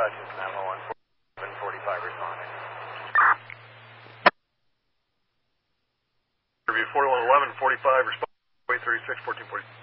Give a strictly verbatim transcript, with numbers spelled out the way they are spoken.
Roger, nine one one, seven forty-five responding. Review forty-one eleven, forty-five, respond, way thirty-six, fourteen forty.